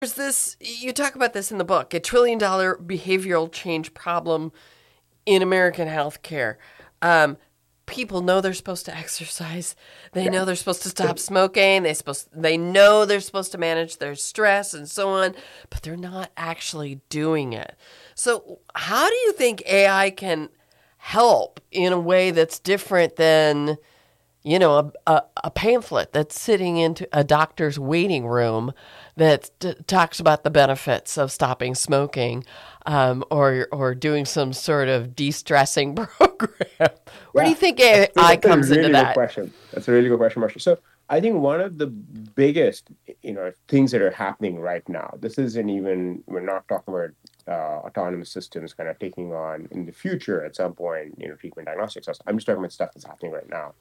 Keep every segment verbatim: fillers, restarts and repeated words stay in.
There's this, you talk about this in the book, a trillion dollar behavioral change problem in American healthcare. Um, people know they're supposed to exercise. They know they're supposed to stop smoking. They supposed they know they're supposed to manage their stress and so on, but they're not actually doing it. So how do you think A I can help in a way that's different than, you know, a, a, a pamphlet that's sitting into a doctor's waiting room that t- talks about the benefits of stopping smoking, um, or or doing some sort of de-stressing program? Where yeah. do you think A I that's comes a really into good that? Question. That's a really good question, Marcia. So I think one of the biggest, you know, things that are happening right now, this isn't even, we're not talking about uh, autonomous systems kind of taking on in the future at some point, you know, treatment diagnostics. I'm just talking about stuff that's happening right now,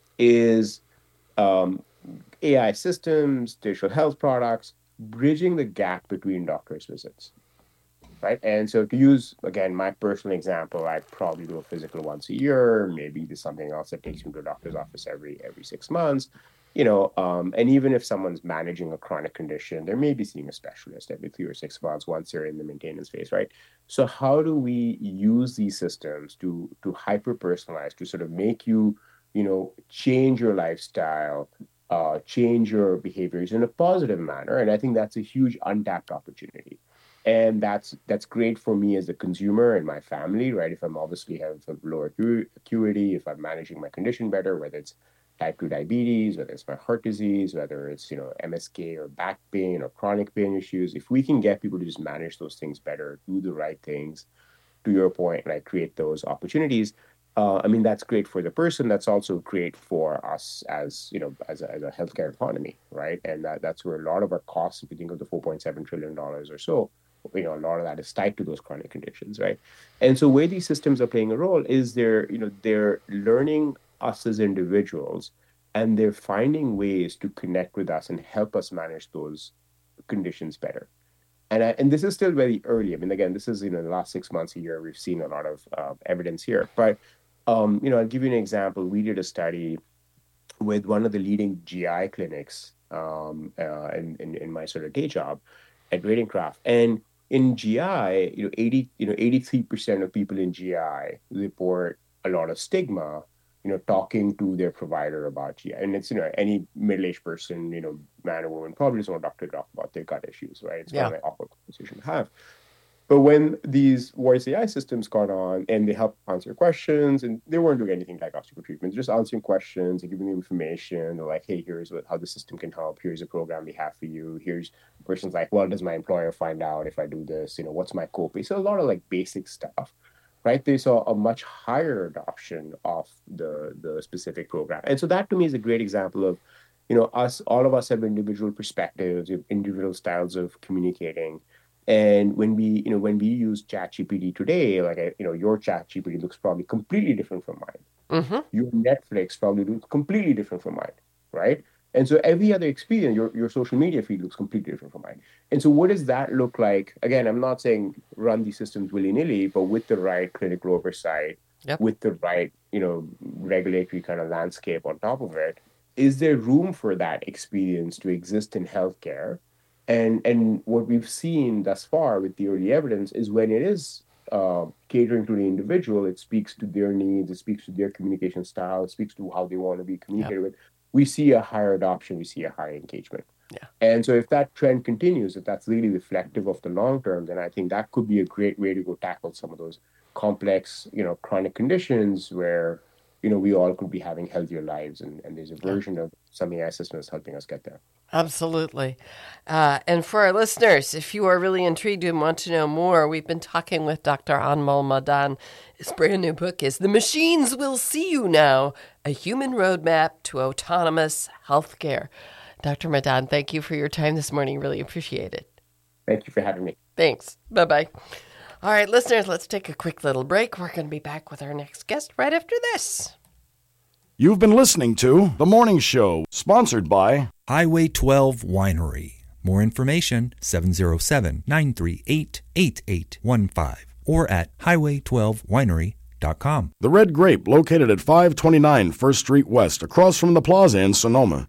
is um, A I systems, digital health products, bridging the gap between doctors' visits, right? And so to use, again, my personal example, I probably do a physical once a year. Maybe there's something else that takes me to a doctor's office every every six months, you know, um, and even if someone's managing a chronic condition, they may be seeing a specialist every three or six months once they're in the maintenance phase, right? So how do we use these systems to to hyper-personalize, to sort of make you, you know, change your lifestyle, uh, change your behaviors in a positive manner? And I think that's a huge untapped opportunity. And that's that's great for me as a consumer and my family, right? If I'm obviously have a lower acuity, if I'm managing my condition better, whether it's type two diabetes, whether it's my heart disease, whether it's, you know, M S K or back pain or chronic pain issues, if we can get people to just manage those things better, do the right things, to your point, like create those opportunities, uh, I mean, that's great for the person. That's also great for us as, you know, as a, as a healthcare economy, right? And that, that's where a lot of our costs, if you think of the four point seven trillion dollars or so, you know, a lot of that is tied to those chronic conditions, right? And so where these systems are playing a role is they're, you know, they're learning us as individuals, and they're finding ways to connect with us and help us manage those conditions better. And I, and this is still very early. I mean, again, this is, you know, the last six months, a year, we've seen a lot of uh, evidence here. But, um, you know, I'll give you an example. We did a study with one of the leading G I clinics um, uh, in, in, in my sort of day job at Ratingcraft. And in G I, you know, eighty, you know, eighty-three percent of people in G I report a lot of stigma, you know, talking to their provider about G I. And it's, you know, any middle-aged person, you know, man or woman, probably doesn't want a doctor to talk about their gut issues, right? It's kind yeah. of an awkward conversation to have. But when these voice A I systems got on and they help answer questions, and they weren't doing anything like obstacle treatment, just answering questions and giving them information. They're like, hey, here's what, how the system can help. Here's a program we have for you. Here's the person's like, well, does my employer find out if I do this? You know, what's my copay? So a lot of like basic stuff, right? They saw a much higher adoption of the, the specific program. And so that to me is a great example of, you know, us, all of us have individual perspectives, individual styles of communicating. And when we, you know, when we use ChatGPT today, like, you know, your ChatGPT looks probably completely different from mine. Mm-hmm. Your Netflix probably looks completely different from mine, right? And so every other experience, your, your social media feed looks completely different from mine. And so what does that look like? Again, I'm not saying run these systems willy-nilly, but with the right clinical oversight, yep. with the right, you know, regulatory kind of landscape on top of it, is there room for that experience to exist in healthcare? And and what we've seen thus far with the early evidence is when it is uh, catering to the individual, it speaks to their needs, it speaks to their communication style, it speaks to how they want to be communicated yep. with. We see a higher adoption, we see a higher engagement. Yeah. And so if that trend continues, if that's really reflective of the long term, then I think that could be a great way to go tackle some of those complex, you know, chronic conditions where, you know, we all could be having healthier lives. And, and there's a version yeah. of some A I systems helping us get there. Absolutely. Uh, and for our listeners, if you are really intrigued and want to know more, we've been talking with Doctor Anmol Madan. His brand new book is The Machines Will See You Now, A Human Roadmap to Autonomous Healthcare. Doctor Madan, thank you for your time this morning. Really appreciate it. Thank you for having me. Thanks. Bye-bye. All right, listeners, let's take a quick little break. We're going to be back with our next guest right after this. You've been listening to The Morning Show, sponsored by Highway twelve Winery. More information, seven oh seven, nine three eight, eight eight one five or at highway twelve winery dot com. The Red Grape, located at five twenty-nine First Street West, across from the Plaza in Sonoma.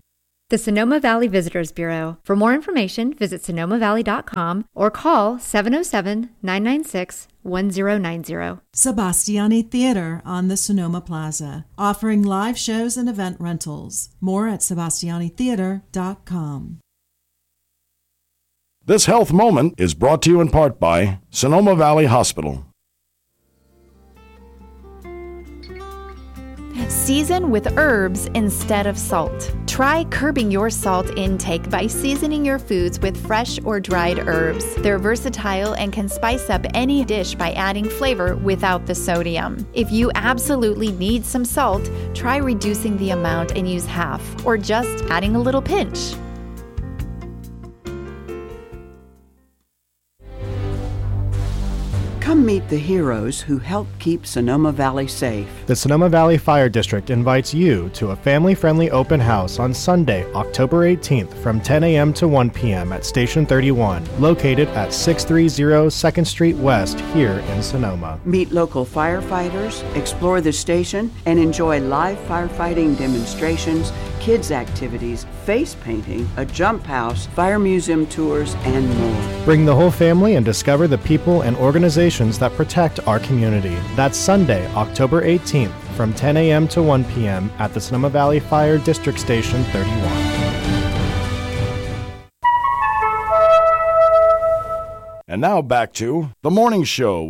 The Sonoma Valley Visitors Bureau. For more information, visit sonoma valley dot com or call seven oh seven, nine nine six, one oh nine oh. Sebastiani Theater on the Sonoma Plaza, offering live shows and event rentals. More at sebastiani theater dot com. This health moment is brought to you in part by Sonoma Valley Hospital. Season with herbs instead of salt. Try curbing your salt intake by seasoning your foods with fresh or dried herbs. They're versatile and can spice up any dish by adding flavor without the sodium. If you absolutely need some salt, try reducing the amount and use half, or just adding a little pinch. Come meet the heroes who help keep Sonoma Valley safe. The Sonoma Valley Fire District invites you to a family-friendly open house on Sunday, October eighteenth from ten a.m. to one p.m. at Station thirty-one, located at six thirty second Street West here in Sonoma. Meet local firefighters, explore the station, and enjoy live firefighting demonstrations, kids' activities, face painting, a jump house, fire museum tours, and more. Bring the whole family and discover the people and organizations that protect our community. That's Sunday, October eighteenth from ten a.m. to one p.m. at the Sonoma Valley Fire District Station thirty-one. And now back to The Morning Show.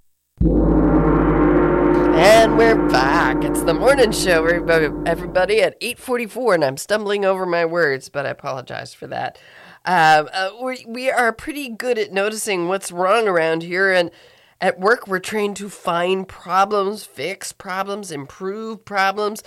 And we're back. It's the morning show, everybody, everybody at eight forty-four, and I'm stumbling over my words, but I apologize for that. Uh, uh, we, we are pretty good at noticing what's wrong around here, and at work we're trained to find problems, fix problems, improve problems.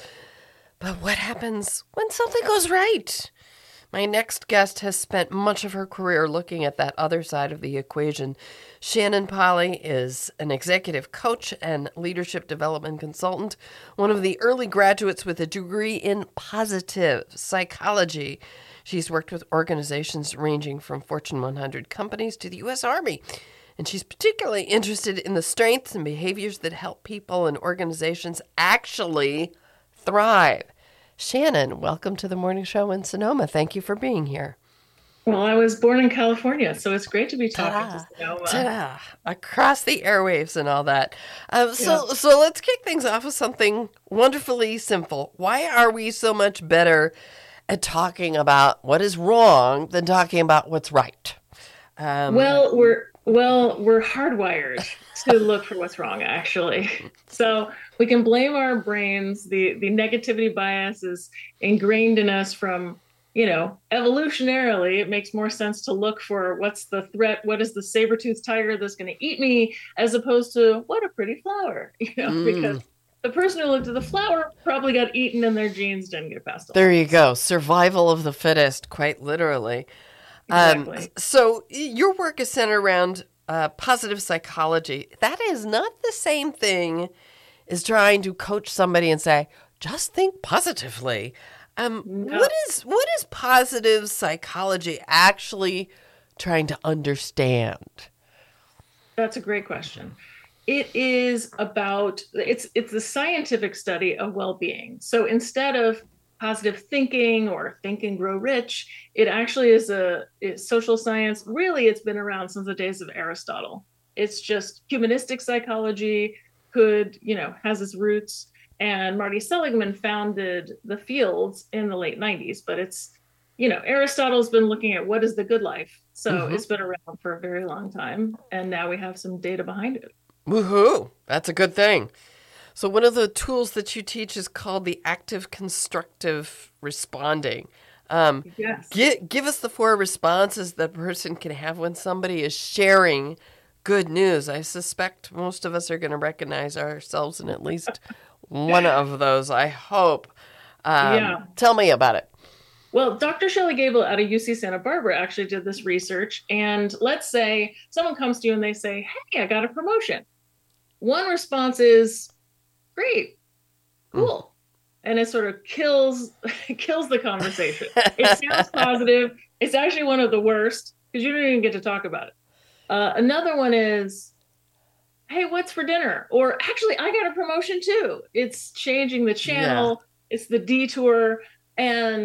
But what happens when something goes right? My next guest has spent much of her career looking at that other side of the equation. Shannon Polly is an executive coach and leadership development consultant, one of the early graduates with a degree in positive psychology. She's worked with organizations ranging from Fortune one hundred companies to the U S Army, and she's particularly interested in the strengths and behaviors that help people and organizations actually thrive. Shannon, welcome to the Morning Show in Sonoma. Thank you for being here. Well, I was born in California, so it's great to be talking Ta-da. to Sonoma. Ta-da. Across the airwaves and all that. Um, so, yeah. so let's kick things off with something wonderfully simple. Why are we so much better at talking about what is wrong than talking about what's right? Um, well, we're well, we're hardwired to look for what's wrong, actually. So we can blame our brains. The the negativity bias is ingrained in us from, you know, evolutionarily. It makes more sense to look for what's the threat, what is the saber-toothed tiger that's going to eat me, as opposed to what a pretty flower, you know, mm. because the person who looked at the flower probably got eaten and their genes didn't get passed on. There you go. Survival of the fittest, quite literally. Exactly. Um, so your work is centered around uh, positive psychology. That is not the same thing as trying to coach somebody and say, just think positively. Um, no. What is what is positive psychology actually trying to understand? That's a great question. It is about, it's it's the scientific study of well-being. So instead of positive thinking or think and grow rich, it actually is a it's social science. Really, it's been around since the days of Aristotle. It's just humanistic psychology could, you know, has its roots. And Marty Seligman founded the fields in the late nineties. But it's, you know, Aristotle's been looking at what is the good life. So mm-hmm. it's been around for a very long time. And now we have some data behind it. Woohoo! That's a good thing. So one of the tools that you teach is called the active constructive responding. Um, yes. Give, give us the four responses that a person can have when somebody is sharing good news. I suspect most of us are going to recognize ourselves in at least one of those, I hope. Um, yeah. Tell me about it. Well, Doctor Shelley Gable out of U C Santa Barbara actually did this research. And let's say someone comes to you and they say, hey, I got a promotion. One response is, great, cool. Mm. And it sort of kills kills the conversation. It sounds positive. It's actually one of the worst because you don't even get to talk about it. Uh, another one is, hey, what's for dinner? Or actually, I got a promotion too. It's changing the channel. Yeah. It's the detour. And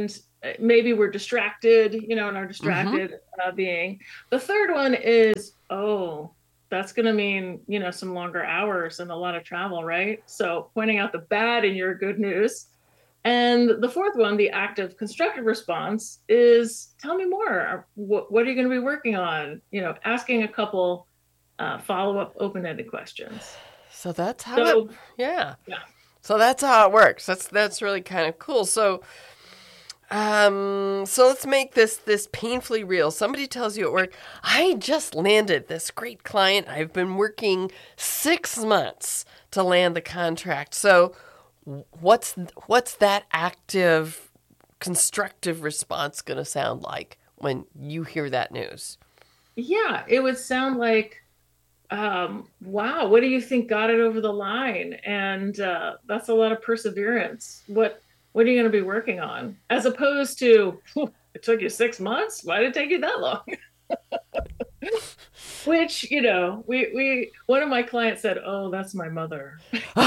maybe we're distracted, you know, and our distracted mm-hmm. uh, being. The third one is, oh, that's going to mean, you know, some longer hours and a lot of travel, right? So pointing out the bad in your good news. And the fourth one, the active constructive response, is tell me more. What, what are you going to be working on? You know, asking a couple uh, follow-up open-ended questions. So that's how so, it, yeah. yeah. So that's how it works. That's that's really kind of cool. So um so let's make this this painfully real. Somebody tells you at work, I just landed this great client. I've been working six months to land the contract. So what's what's that active constructive response going to sound like when you hear that news? Yeah, it would sound like, um, wow, what do you think got it over the line? And uh, that's a lot of perseverance. What what are you going to be working on? As opposed to, it took you six months? Why did it take you that long? Which, you know, we, we one of my clients said, oh, that's my mother.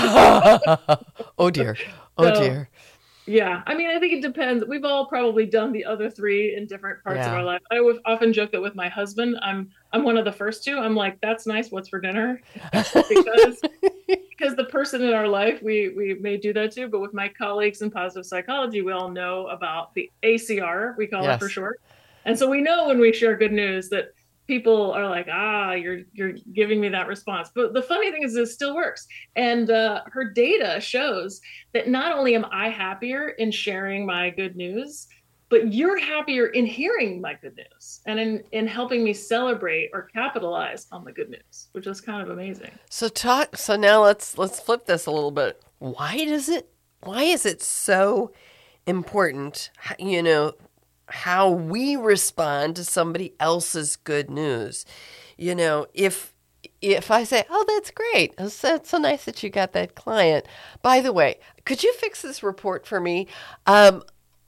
Oh, dear. Oh, so, dear. Yeah. I mean, I think it depends. We've all probably done the other three in different parts yeah. of our life. I would often joke that with my husband, I'm I'm one of the first two. I'm like, that's nice. What's for dinner? Because because the person in our life, we we may do that too. But with my colleagues in positive psychology, we all know about the A C R, we call yes. it for short. And so we know when we share good news that people are like, ah, you're you're giving me that response. But the funny thing is, it still works. And uh, her data shows that not only am I happier in sharing my good news, but you're happier in hearing my good news and in, in helping me celebrate or capitalize on the good news, which is kind of amazing. So talk. So now let's let's flip this a little bit. Why does it? Why is it so important? You know, how we respond to somebody else's good news. You know, if if I say, oh, that's great. It's, it's so nice that you got that client. By the way, could you fix this report for me? Um,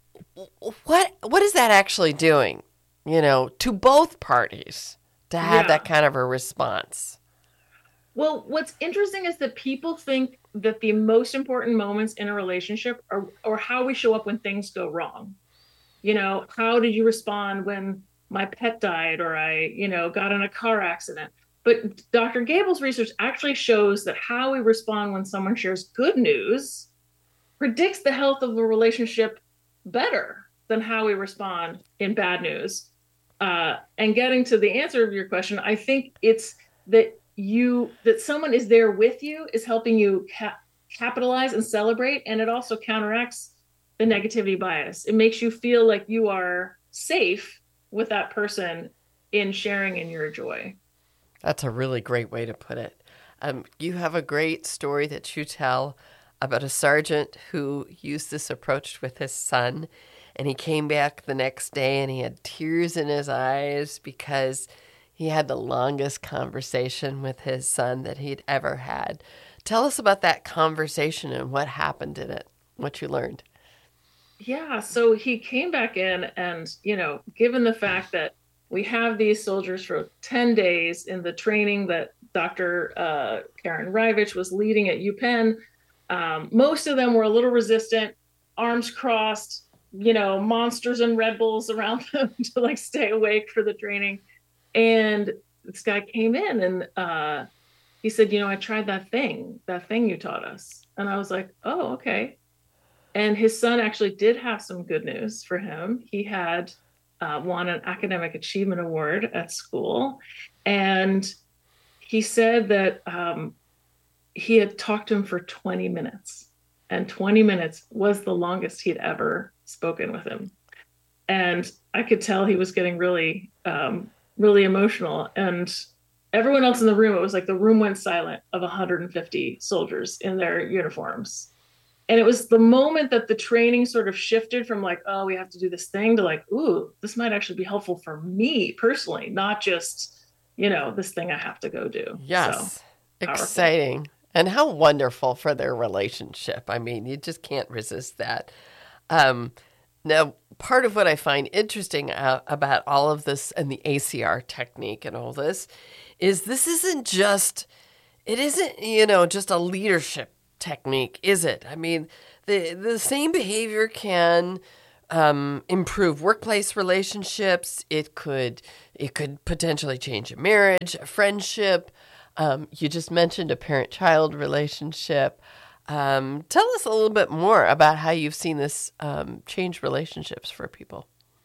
what what is that actually doing, you know, to both parties to have Yeah. that kind of a response? Well, what's interesting is that people think that the most important moments in a relationship are or how we show up when things go wrong. You know, how did you respond when my pet died or I, you know, got in a car accident? But Doctor Gable's research actually shows that how we respond when someone shares good news predicts the health of the relationship better than how we respond in bad news. Uh, and getting to the answer of your question, I think it's that you that someone is there with you is helping you ca- capitalize and celebrate, and it also counteracts the negativity bias. It makes you feel like you are safe with that person in sharing in your joy. That's a really great way to put it. Um, you have a great story that you tell about a sergeant who used this approach with his son, and he came back the next day and he had tears in his eyes because he had the longest conversation with his son that he'd ever had. Tell us about that conversation and what happened in it, what you learned. Yeah, so he came back in and, you know, given the fact that we have these soldiers for ten days in the training that Doctor Uh, Karen Rivich was leading at UPenn, um, most of them were a little resistant, arms crossed, you know, monsters and Red Bulls around them to like stay awake for the training. And this guy came in and uh, he said, you know, I tried that thing, that thing you taught us. And I was like, oh, okay. And his son actually did have some good news for him. He had uh, won an academic achievement award at school. And he said that um, he had talked to him for twenty minutes. And twenty minutes was the longest he'd ever spoken with him. And I could tell he was getting really, um, really emotional. And everyone else in the room, it was like the room went silent of one hundred fifty soldiers in their uniforms. And it was the moment that the training sort of shifted from like, oh, we have to do this thing to like, ooh, this might actually be helpful for me personally, not just, you know, this thing I have to go do. Yes. So, exciting. Powerful. And how wonderful for their relationship. I mean, you just can't resist that. Um, now, part of what I find interesting uh, about all of this and the A C R technique and all this is this isn't just, it isn't, you know, just a leadership technique, is it? I mean, the the same behavior can um, improve workplace relationships. It could it could potentially change a marriage, a friendship. Um, you just mentioned a parent-child relationship. Um, tell us a little bit more about how you've seen this um, change relationships for people.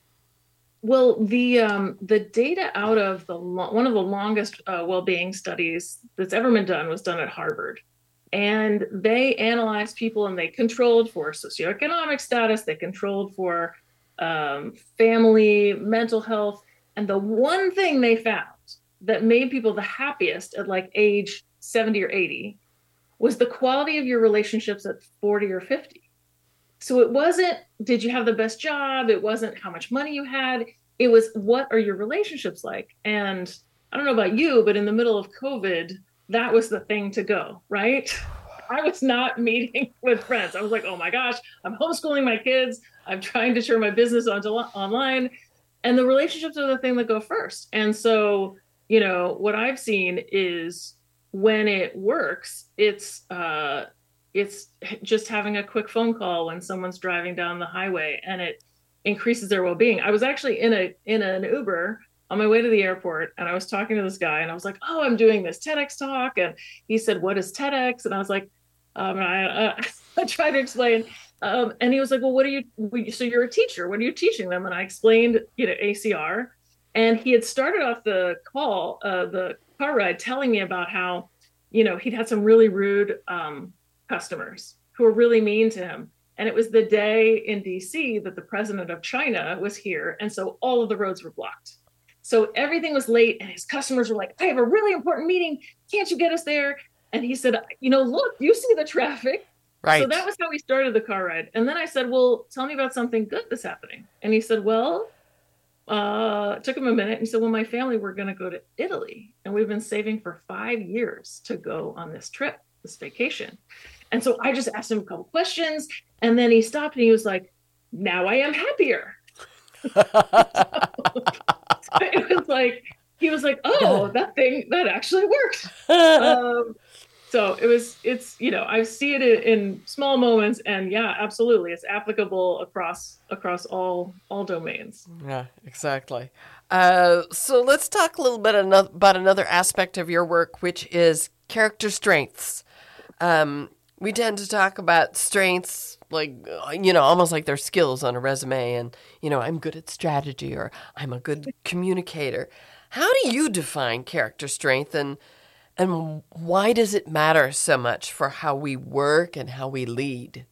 Well, the um, the data out of the lo- one of the longest uh, well-being studies that's ever been done was done at Harvard, and they analyzed people and they controlled for socioeconomic status, they controlled for um, family, mental health, and the one thing they found that made people the happiest at like age seventy or eighty was the quality of your relationships at forty or fifty. So it wasn't, did you have the best job? It wasn't how much money you had. It was, what are your relationships like? And I don't know about you, but in the middle of COVID, that was the thing to go, right? I was not meeting with friends. I was like, oh my gosh, I'm homeschooling my kids. I'm trying to turn my business onto online. And the relationships are the thing that go first. And so, you know, what I've seen is when it works, it's, uh, it's just having a quick phone call when someone's driving down the highway, and it increases their well-being. I was actually in a in an Uber on my way to the airport, and I was talking to this guy, and I was like, "Oh, I'm doing this TEDx talk," and he said, "What is TEDx?" And I was like, um, and I, uh, I tried to explain, um, and he was like, "Well, what are you? So you're a teacher? What are you teaching them?" And I explained, you know, A C R, and he had started off the call, uh, the car ride, telling me about how, you know, he'd had some really rude um, customers who were really mean to him. And it was the day in D C that the president of China was here. And so all of the roads were blocked. So everything was late, and his customers were like, I have a really important meeting. Can't you get us there? And he said, you know, look, you see the traffic. Right. So that was how we started the car ride. And then I said, well, tell me about something good that's happening. And he said, well, uh, it took him a minute. He said, well, my family, we're going to go to Italy. And we've been saving for five years to go on this trip, this vacation. And so I just asked him a couple questions, and then he stopped and he was like, now I am happier. So it was like, he was like, oh, that thing, that actually worked. um, so it was, it's, you know, I see it in, in small moments, and yeah, absolutely. It's applicable across, across all, all domains. Yeah, exactly. Uh, so let's talk a little bit another, about another aspect of your work, which is character strengths. Um, we tend to talk about strengths like, you know, almost like they're skills on a resume, and, you know, I'm good at strategy, or I'm a good communicator. How do you define character strength, and and why does it matter so much for how we work and how we lead?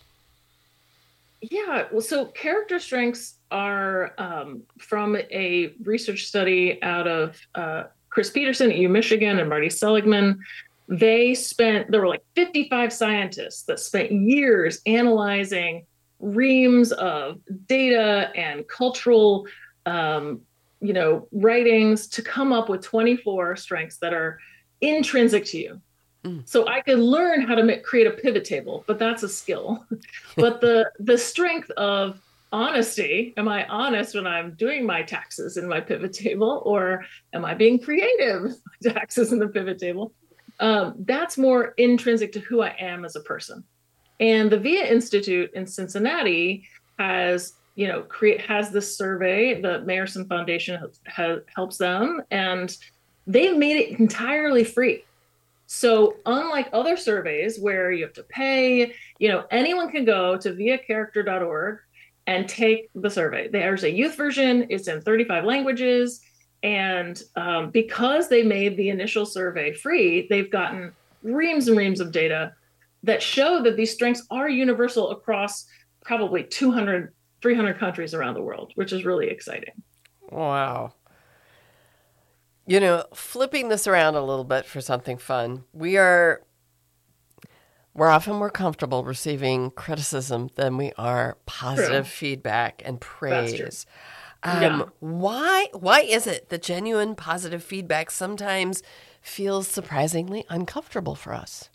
Yeah, well, so character strengths are um, from a research study out of uh, Chris Peterson at U Michigan and Marty Seligman. They spent, there were like fifty-five scientists that spent years analyzing reams of data and cultural, um, you know, writings to come up with twenty-four strengths that are intrinsic to you. Mm. So I could learn how to make, create a pivot table, but that's a skill. But the the strength of honesty, am I honest when I'm doing my taxes in my pivot table, or am I being creative with my taxes in the pivot table? Um, that's more intrinsic to who I am as a person. And the V I A Institute in Cincinnati has, you know, create has this survey. The Mayerson Foundation has, has, helps them, and they've made it entirely free. So unlike other surveys where you have to pay, you know, anyone can go to via character dot org and take the survey. There's a youth version. It's in thirty-five languages. And um, because they made the initial survey free, they've gotten reams and reams of data that show that these strengths are universal across probably two hundred, three hundred countries around the world, which is really exciting. Wow. You know, flipping this around a little bit for something fun, we are, we're often more comfortable receiving criticism than we are positive true. feedback and praise. Um, yeah. Why, why is it that genuine positive feedback sometimes feels surprisingly uncomfortable for us?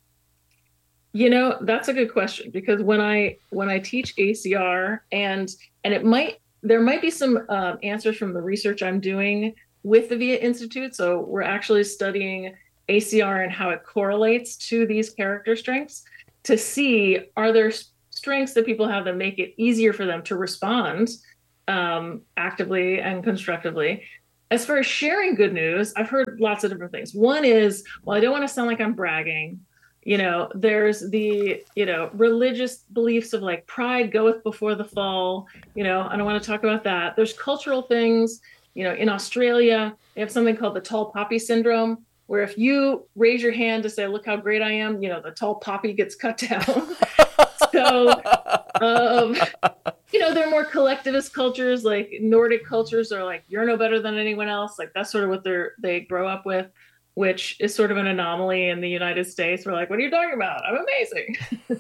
You know, that's a good question, because when I, when I teach A C R, and, and it might, there might be some uh, answers from the research I'm doing with the V I A Institute. So we're actually studying A C R and how it correlates to these character strengths to see, are there strengths that people have that make it easier for them to respond um, actively and constructively. As far as sharing good news, I've heard lots of different things. One is, well, I don't want to sound like I'm bragging. You know, there's the, you know, religious beliefs of like pride goeth before the fall. You know, I don't want to talk about that. There's cultural things. You know, in Australia, they have something called the tall poppy syndrome, where if you raise your hand to say, look how great I am, you know, the tall poppy gets cut down. So, um, you know, they're more collectivist cultures, like Nordic cultures are like, you're no better than anyone else. Like that's sort of what they're, they grow up with, which is sort of an anomaly in the United States. We're like, what are you talking about? I'm amazing.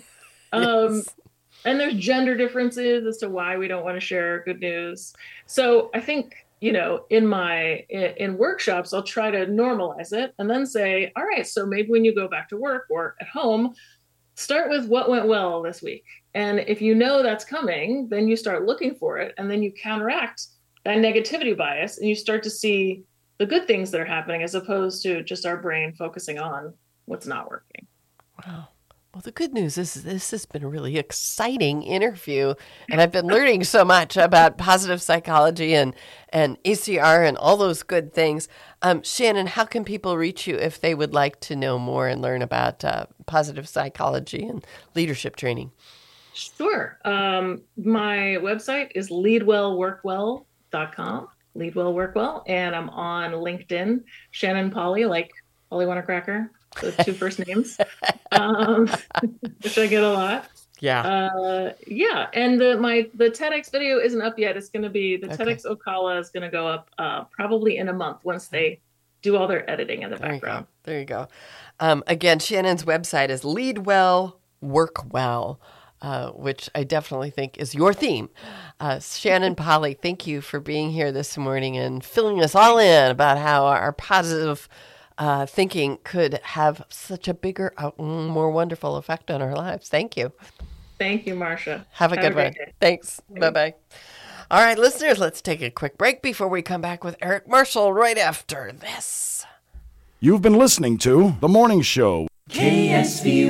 um, yes. And there's gender differences as to why we don't want to share good news. So I think, you know, in my, in, in workshops, I'll try to normalize it and then say, all right, so maybe when you go back to work or at home, start with what went well this week. And if you know that's coming, then you start looking for it and then you counteract that negativity bias and you start to see the good things that are happening as opposed to just our brain focusing on what's not working. Wow. Well, the good news is this has been a really exciting interview, and I've been learning so much about positive psychology and, and E C R and all those good things. Um, Shannon, how can people reach you if they would like to know more and learn about uh, positive psychology and leadership training? Sure. Um, my website is lead well work well dot com, Lead Well Work Well, and I'm on LinkedIn, Shannon Polly, like Polly Wanacracker. The two first names, um, which I get a lot. Yeah. Uh, yeah. And the, my, the TEDx video isn't up yet. It's going to be, the okay. TEDx Ocala is going to go up uh, probably in a month once they do all their editing in the there background. You there you go. Um, again, Shannon's website is Lead Well, Work Well, uh, which I definitely think is your theme. Uh, Shannon Polly, thank you for being here this morning and filling us all in about how our positive Uh, thinking could have such a bigger, uh, more wonderful effect on our lives. Thank you. Thank you, Marcia. Have a have good a one. Day. Thanks. Thanks. Bye-bye. All right, listeners, let's take a quick break before we come back with Eric Marshall right after this. You've been listening to The Morning Show. K S V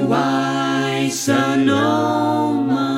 Y Sonoma.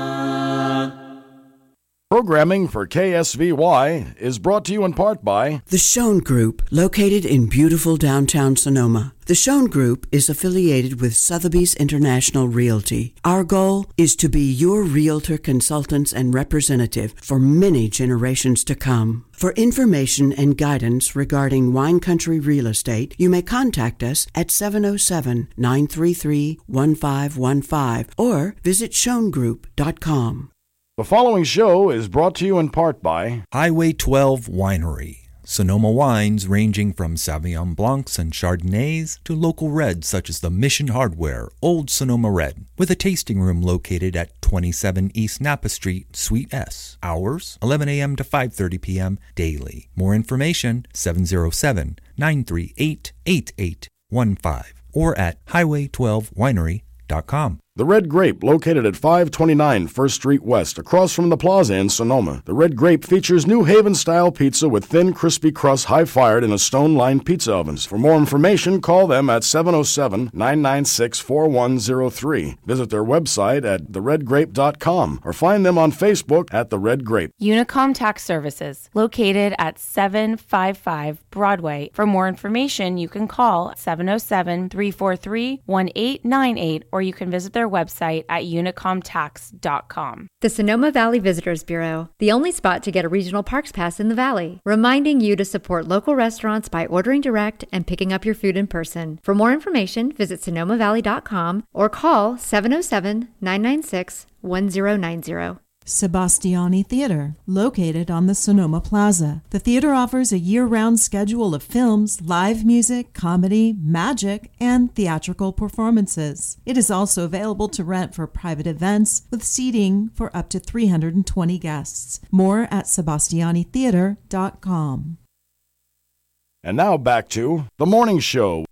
Programming for K S V Y is brought to you in part by The Schoen Group, located in beautiful downtown Sonoma. The Schoen Group is affiliated with Sotheby's International Realty. Our goal is to be your realtor consultants and representative for many generations to come. For information and guidance regarding wine country real estate, you may contact us at seven oh seven, nine three three, one five one five or visit schoen group dot com. The following show is brought to you in part by Highway twelve Winery. Sonoma wines ranging from Sauvignon Blancs and Chardonnays to local reds such as the Mission Hardware Old Sonoma Red, with a tasting room located at twenty-seven East Napa Street, Suite S. Hours, eleven a.m. to five thirty p.m. daily. More information, seven oh seven, nine three eight, eight eight one five or at highway twelve winery dot com. The Red Grape, located at five twenty-nine First Street West, across from the plaza in Sonoma. The Red Grape features New Haven-style pizza with thin, crispy crust high-fired in a stone-lined pizza ovens. For more information, call them at seven oh seven, nine nine six, four one oh three. Visit their website at the red grape dot com or find them on Facebook at The Red Grape. Unicom Tax Services, located at seven fifty-five Broadway. For more information, you can call seven oh seven, three four three, one eight nine eight or you can visit their website at unicom tax dot com. The Sonoma Valley Visitors Bureau, the only spot to get a regional parks pass in the valley, reminding you to support local restaurants by ordering direct and picking up your food in person. For more information, visit sonoma valley dot com or call seven oh seven, nine nine six, one oh nine oh. Sebastiani Theater, located on the Sonoma Plaza. The theater offers a year-round schedule of films, live music, comedy, magic, and theatrical performances. It is also available to rent for private events with seating for up to three hundred twenty guests. More at sebastiani theater dot com. And now back to The Morning Show.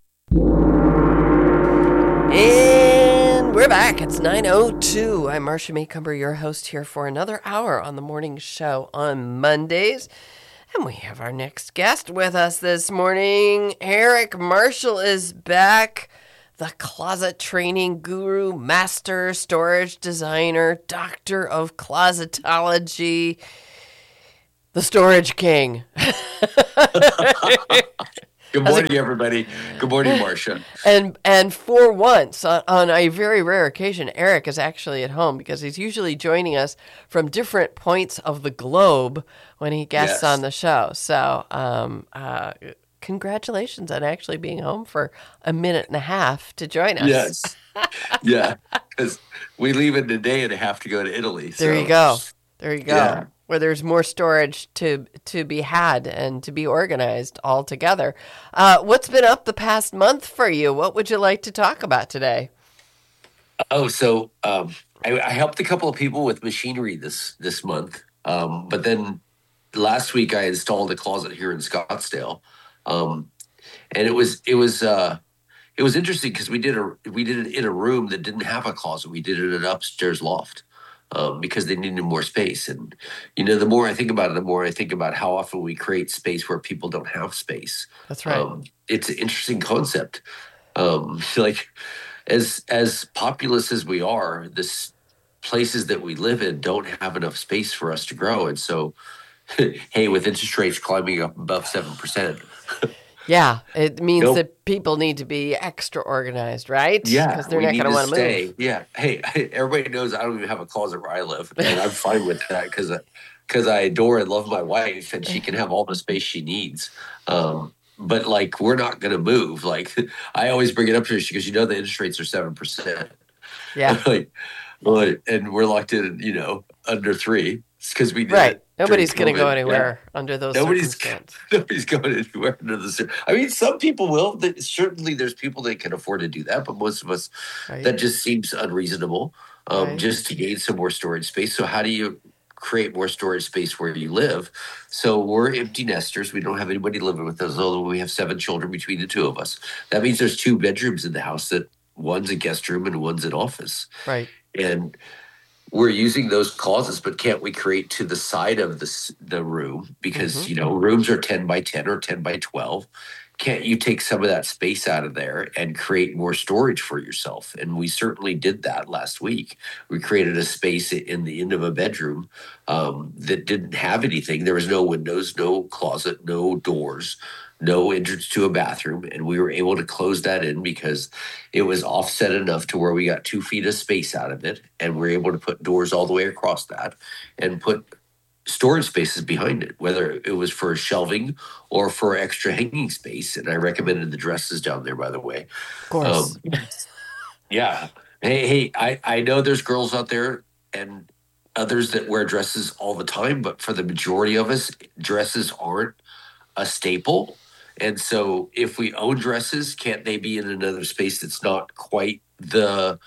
And we're back. It's nine oh two. I'm Marcia Maycumber, your host here for another hour on The Morning Show on Mondays. And we have our next guest with us this morning. Eric Marshall is back. the closet training guru, master storage designer, doctor of closetology, the storage king. Good morning, everybody. Good morning, Marcia. And and for once, on, on a very rare occasion, Eric is actually at home because he's usually joining us from different points of the globe when he guests Yes. on the show. So, um, uh, congratulations on actually being home for a minute and a half to join us. Yes. Yeah. Because we leave in a day and a half to go to Italy. There so. you go. There you go. Yeah. Where there's more storage to to be had and to be organized all together. Uh, what's been up the past month for you? What would you like to talk about today? Oh, so um, I, I helped a couple of people with machinery this this month. Um, but then last week I installed a closet here in Scottsdale. Um, and it was it was uh, it was interesting because we did a we did it in a room that didn't have a closet. We did it in an upstairs loft. Um, because they needed more space. And, you know, the more I think about it, the more I think about how often we create space where people don't have space. That's right. Um, it's an interesting concept. Um, like, as as populous as we are, this places that we live in don't have enough space for us to grow. And so, hey, with interest rates climbing up above seven percent. Yeah, it means Nope. that people need to be extra organized, right? Yeah, because they're we not need going to want to stay. move. Yeah, hey, everybody knows I don't even have a closet where I live, and I'm fine with that because because I adore and love my wife, and she can have all the space she needs. Um, but like, we're not going to move. Like, I always bring it up to her. She goes, "You know, the interest rates are seven percent." Yeah, like, well, and we're locked in, you know, under three. It's because we did right. it Nobody's during going to go COVID. anywhere Yeah. under those Nobody's circumstances. nobody's going anywhere under the. cir- I mean, some people will. That- Certainly, there's people that can afford to do that, but most of us, Right. that just seems unreasonable. Um, Right. Just to gain some more storage space. So, how do you create more storage space where you live? So, we're empty nesters. We don't have anybody living with us, although we have seven children between the two of us. That means there's two bedrooms in the house. That one's a guest room and one's an office. Right. And we're using those closets, but can't we create to the side of the s- the room? Because, Mhm. you know, rooms are ten by ten or ten by twelve. Can't you take some of that space out of there and create more storage for yourself? And we certainly did that last week. We created a space in the end of a bedroom um, that didn't have anything. There was no windows, no closet, no doors, no entrance to a bathroom. And we were able to close that in because it was offset enough to where we got two feet of space out of it. And we we're able to put doors all the way across that and put storage spaces behind it, whether it was for shelving or for extra hanging space. And I recommended the dresses down there, by the way. Of course. Um, yeah. Hey, hey, I, I know there's girls out there and others that wear dresses all the time, but for the majority of us, dresses aren't a staple. And so if we own dresses, can't they be in another space that's not quite the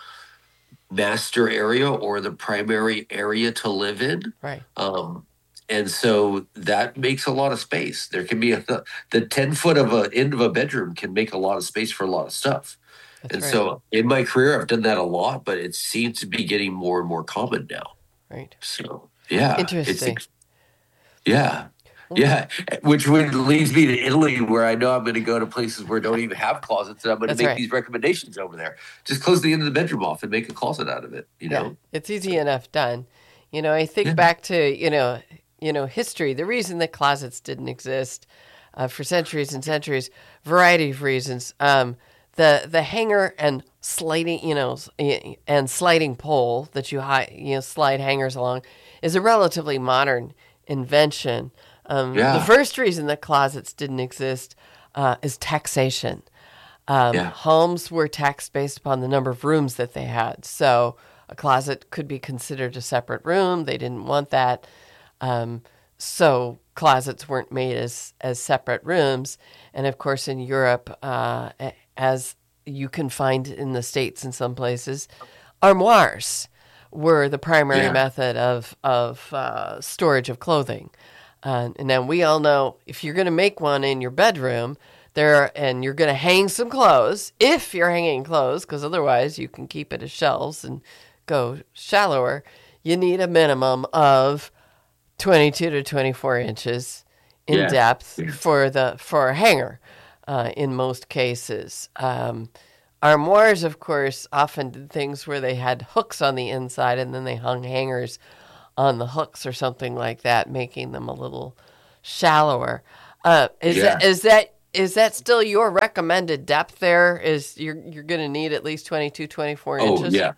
master area or the primary area to live in? Right. Um, and so that makes a lot of space. There can be a, the ten foot of a end of a bedroom can make a lot of space for a lot of stuff. That's and right. so in my career, I've done that a lot, but it seems to be getting more and more common now. Right. So, yeah. Interesting. It's, yeah. Yeah. Which would leads me to Italy, where I know I'm going to go to places where don't even have closets, and I'm going to That's make right. these recommendations over there. Just close the end of the bedroom off and make a closet out of it, you Yeah, know? it's easy enough done. You know, I think Yeah. back to, you know, you know, history. The reason that closets didn't exist uh, for centuries and centuries, variety of reasons. Um, the the hanger and sliding, you know, s- and sliding pole that you hi- you know slide hangers along is a relatively modern invention. Um, Yeah. The first reason that closets didn't exist uh, is taxation. Um, Yeah. Homes were taxed based upon the number of rooms that they had. So a closet could be considered a separate room. They didn't want that. Um, so closets weren't made as, as separate rooms. And of course, in Europe, uh, a- as you can find in the States in some places, armoires were the primary Yeah. method of, of uh, storage of clothing. Uh, and now we all know if you're going to make one in your bedroom, there and you're going to hang some clothes, if you're hanging clothes, because otherwise you can keep it as shelves and go shallower, you need a minimum of twenty-two to twenty-four inches in Yeah. depth Yeah. for the for a hanger uh, in most cases. Um, armoires, of course, often did things where they had hooks on the inside and then they hung hangers on the hooks or something like that, making them a little shallower. Uh, is Yeah. that is that is that still your recommended depth there? Is you're you're going to need at least twenty-two, twenty-four Oh, inches? yeah.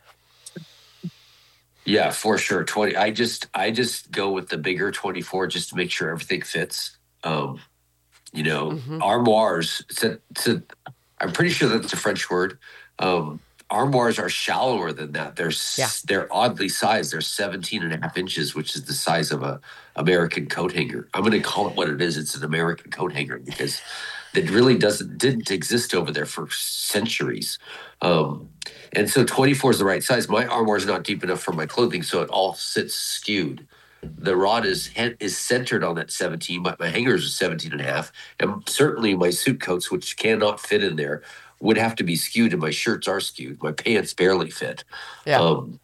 Yeah, for sure. twenty. I just I just go with the bigger twenty-four just to make sure everything fits. Um, you know, Mhm. armoires. It's a, it's a, I'm pretty sure that's a French word. Um, armoires are shallower than that. They're s- Yeah. they're oddly sized. They're seventeen and a half inches, which is the size of a American coat hanger. I'm going to call it what it is. It's an American coat hanger because it really doesn't didn't exist over there for centuries. Um, and so twenty-four is the right size. My armoire is not deep enough for my clothing, so it all sits skewed. The rod is he- is centered on that seventeen, but my hangers are seventeen and a half. And certainly my suit coats, which cannot fit in there, would have to be skewed, and my shirts are skewed. My pants barely fit. Yeah. Um,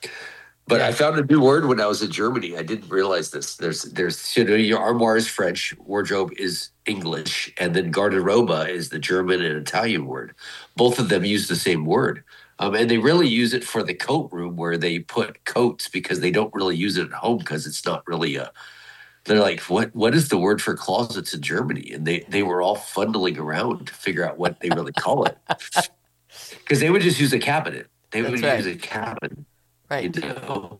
but I found a new word when I was in Germany. I didn't realize this. There's, there's, you know, your armoire is French, wardrobe is English, and then garderoba is the German and Italian word. Both of them use the same word. Um, and they really use it for the coat room where they put coats because they don't really use it at home because it's not really a, they're like, what, what is the word for closets in Germany? And they, they were all funneling around to figure out what they really call it. Because they would just use a cabinet. They would That's right. use a cabinet. Right. You know?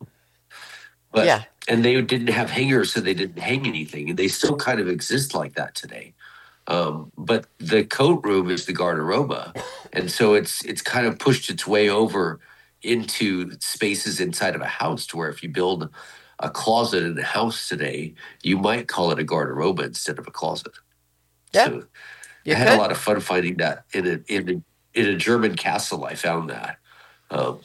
But, Yeah. And they didn't have hangers, so they didn't hang anything. And they still kind of exist like that today. Um, but the coat room is the garderoba. And so it's it's kind of pushed its way over into spaces inside of a house to where if you build a closet in a house today, you might call it a garderoba instead of a closet. Yeah. So You I had could. a lot of fun finding that in a in a, in a German castle. I found that. Um,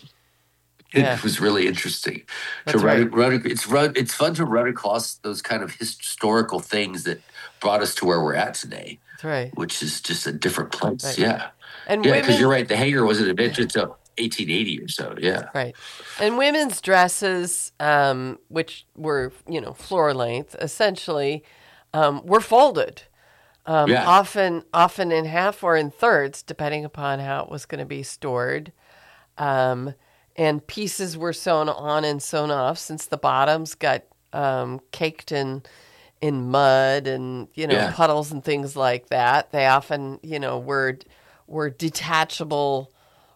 it Yeah. was really interesting That's to run, right. run. It's run. It's fun to run across those kind of historical things that brought us to where we're at today, That's right. which is just a different place. Right. Yeah, And yeah. Because women- you're right. The hanger wasn't invented until eighteen eighty or so. Yeah. Right. And women's dresses, um, which were, you know, floor length, essentially, um, were folded. Um, Yeah. Often, often in half or in thirds, depending upon how it was going to be stored. Um, and pieces were sewn on and sewn off since the bottoms got um, caked in in mud and, you know, Yeah. puddles and things like that. They often, you know, were were detachable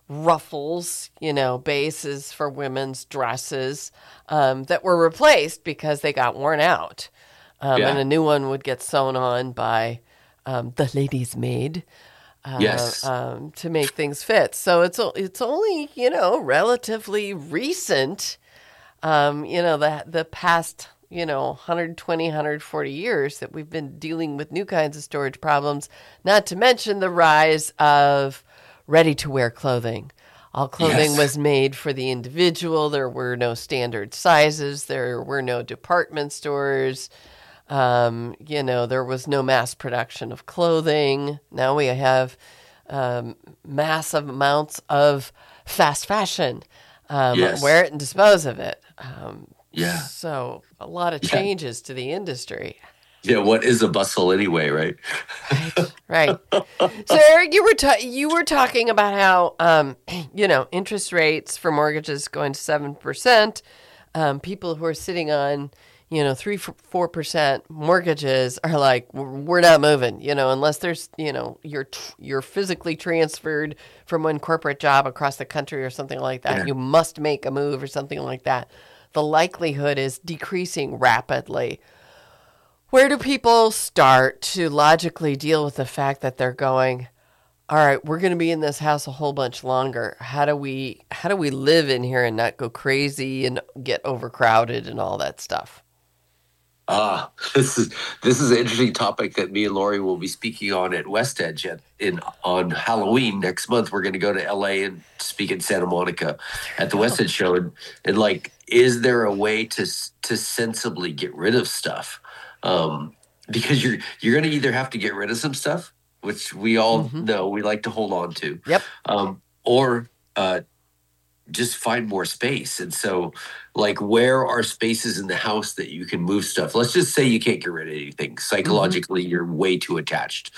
ruffles, you know, bases for women's dresses um, that were replaced because they got worn out. Um, Yeah. And a new one would get sewn on by um, the lady's maid. Uh, Yes. um, to make things fit. So it's o- it's only, you know, relatively recent, um, you know, the the past, you know, one hundred twenty, one hundred forty years that we've been dealing with new kinds of storage problems, not to mention the rise of ready-to-wear clothing. All clothing Yes. was made for the individual. There were no standard sizes. There were no department stores. Um, you know, there was no mass production of clothing. Now we have um, massive amounts of fast fashion. Um, Yes. Wear it and dispose of it. Um, Yeah. So a lot of Yeah. changes to the industry. Yeah. What is a bustle anyway? Right. Right. So Eric, you were ta- you were talking about how um, you know, interest rates for mortgages going to seven percent. Um, people who are sitting on, you know, three four percent mortgages are like, we're not moving. You know, unless there's, you know, you're you're physically transferred from one corporate job across the country or something like that. Yeah. You must make a move or something like that. The likelihood is decreasing rapidly. Where do people start to logically deal with the fact that they're going, all right, we're going to be in this house a whole bunch longer. How do we how do we live in here and not go crazy and get overcrowded and all that stuff? Ah, this is this is an interesting topic that me and Lori will be speaking on at West Edge at, in on Halloween next month. We're going to go to L A and speak in Santa Monica at the West Edge show, and, and like, is there a way to to sensibly get rid of stuff? Um, because you're you're going to either have to get rid of some stuff, which we all Mhm. know we like to hold on to, Yep. um, or uh, just find more space. And so, like, where are spaces in the house that you can move stuff? Let's just say you can't get rid of anything. Psychologically, you're way too attached.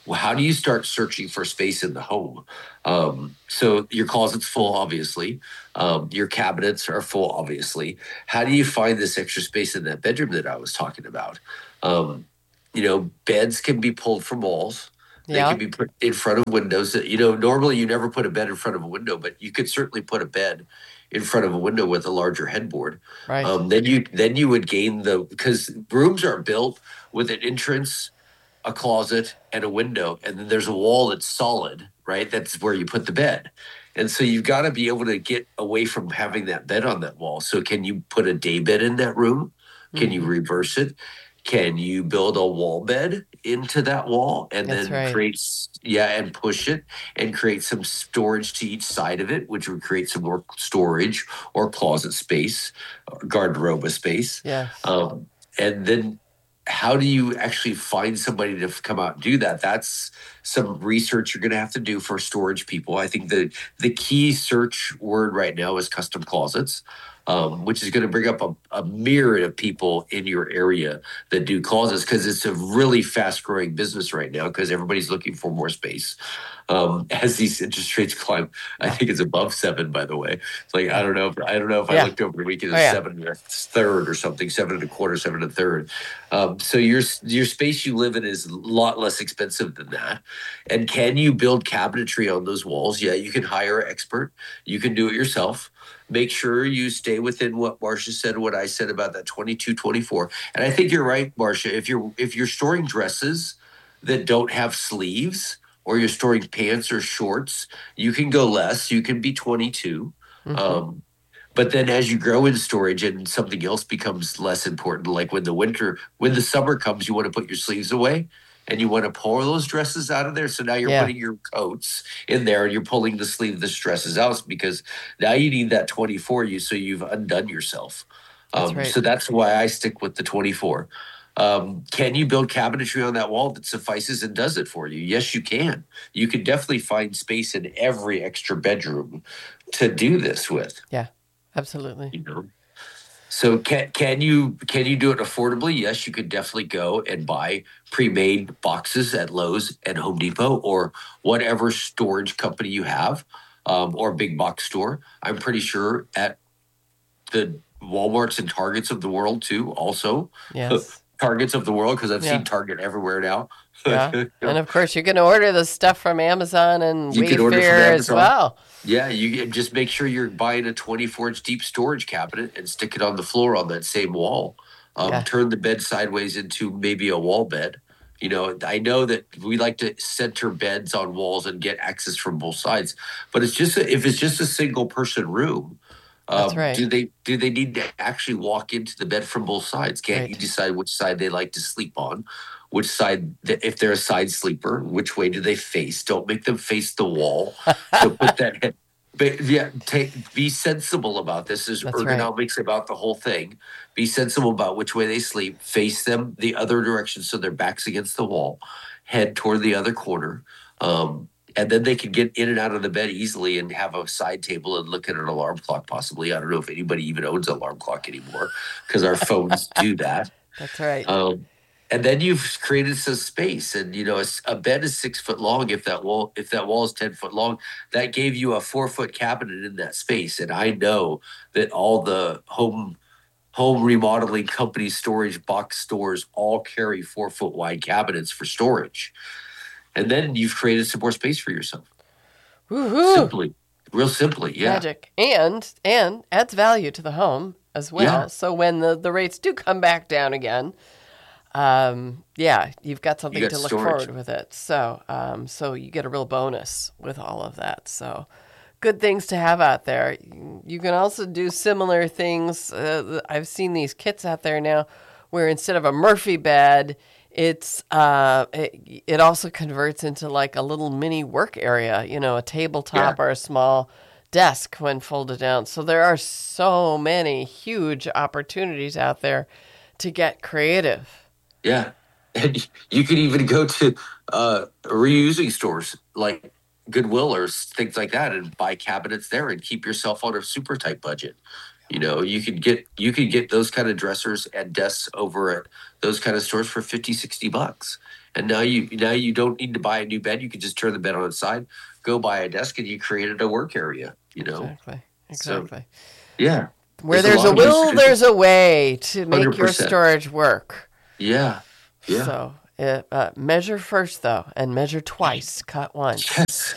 Well, how do you start searching for space in the home? Um, so your closet's full, obviously. Um, your cabinets are full, obviously. How do you find this extra space in that bedroom that I was talking about? Um, you know, beds can be pulled from walls. They Yeah. can be put in front of windows. You know, normally you never put a bed in front of a window, but you could certainly put a bed in front of a window with a larger headboard. Right. Um, then you then you would gain the because rooms are built with an entrance, a closet, and a window, and then there's a wall that's solid, right? That's where you put the bed. And so you've got to be able to get away from having that bed on that wall. So can you put a day bed in that room? Can you reverse it? Can you build a wall bed into that wall and That's then right. create, yeah, and push it and create some storage to each side of it, which would create some more storage or closet space, or garderobe space. Yeah. Um, and then how do you actually find somebody to come out and do that? That's some research you're going to have to do for storage people. I think the the key search word right now is custom closets, um, which is going to bring up a, a myriad of people in your area that do closets because it's a really fast growing business right now because everybody's looking for more space. Um, as these interest rates climb, I think it's above seven, by the way. It's like, I don't know. If, I don't know if Yeah. I looked over the weekend, Oh, it's yeah. seven and a third or something, seven and a quarter, seven and a third. Um, so your, your space you live in is a lot less expensive than that. And can you build cabinetry on those walls? Yeah, you can hire an expert. You can do it yourself. Make sure you stay within what Marcia said, what I said about that twenty-two, twenty-four. And I think you're right, Marcia. If you're if you're storing dresses that don't have sleeves, or you're storing pants or shorts, you can go less. You can be twenty-two. Mhm. Um, but then as you grow in storage and something else becomes less important, like when the winter, when the summer comes, you want to put your sleeves away and you want to pull those dresses out of there. So now you're Yeah. putting your coats in there and you're pulling the sleeve of the dresses out because now you need that twenty-four you so you've undone yourself. That's Um, right. So that's why I stick with the twenty-four. Um, can you build cabinetry on that wall that suffices and does it for you? Yes, you can. You can definitely find space in every extra bedroom to do this with. Yeah. Absolutely. You know? So can can you can you do it affordably? Yes, you could definitely go and buy pre-made boxes at Lowe's and Home Depot or whatever storage company you have, um, or big box store. I'm pretty sure at the Walmarts and Targets of the world too. Also, Yes. Targets of the world because I've Yeah. seen Target everywhere now. Yeah. And of course, you can order the stuff from Amazon and You can order from Wayfair as Amazon. well. Yeah, you can just make sure you're buying a twenty-four inch deep storage cabinet and stick it on the floor on that same wall. Um, Yeah. Turn the bed sideways into maybe a wall bed. You know, I know that we like to center beds on walls and get access from both sides, but it's just a, if it's just a single person room. That's Um, right. Do they do they need to actually walk into the bed from both sides? Can't Right. you decide which side they like to sleep on? Which side, if they're a side sleeper, which way do they face? Don't make them face the wall. So put that head. But yeah, take, be sensible about this. There's That's right. ergonomics about the whole thing. Be sensible about which way they sleep. Face them the other direction so their back's against the wall. Head toward the other corner. Um, and then they can get in and out of the bed easily and have a side table and look at an alarm clock possibly. I don't know if anybody even owns an alarm clock anymore because our phones do that. That's right. Um, and then you've created some space, and you know a, s- a bed is six foot long. If that wall, if that wall is ten foot long, that gave you a four foot cabinet in that space. And I know that all the home home remodeling company storage box stores all carry four foot wide cabinets for storage. And then you've created some more space for yourself. Woohoo! Simply, real simply, yeah. Magic. And and adds value to the home as well. Yeah. So when the, the rates do come back down again, um, yeah, you've got something got to look storage. forward with it. So um, so you get a real bonus with all of that. So good things to have out there. You can also do similar things. Uh, I've seen these kits out there now where instead of a Murphy bed, it's uh, it, it also converts into like a little mini work area, you know, a tabletop Yeah. or a small desk when folded down. So there are so many huge opportunities out there to get creative. Yeah. And you could even go to uh, reusing stores like Goodwill or s- things like that and buy cabinets there and keep yourself on a super tight budget. You know, you could get you could get those kind of dressers and desks over at those kind of stores for fifty, sixty bucks. And now you now you don't need to buy a new bed. You can just turn the bed on its side, go buy a desk, and you created a work area. You know, exactly, exactly. So, yeah, where there's, there's a, a will, there's a way to make one hundred percent your storage work. Yeah, yeah. So uh, uh, measure first, though, and measure twice. Cut once. Yes.